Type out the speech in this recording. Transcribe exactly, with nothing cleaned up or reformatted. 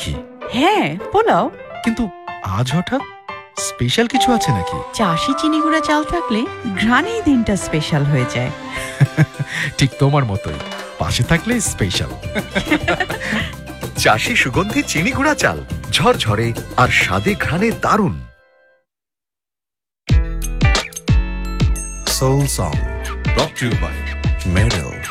নাকি? হ্যাঁ, পোলাও। কিন্তু আজ হঠাৎ স্পেশাল কিছু আছে নাকি? চাষি চিনি গুঁড়া চাল থাকলে ঘ্রাণেই দিনটা স্পেশাল হয়ে যায়। ঠিক তোমার মতোই, পাশে থাকলে স্পেশাল। চাষি সুগন্ধি চিনি গুঁড়া চাল, ঝরঝরে আর স্বাদে ঘ্রাণে দারুণ। Soul Song, brought to you by Meadow.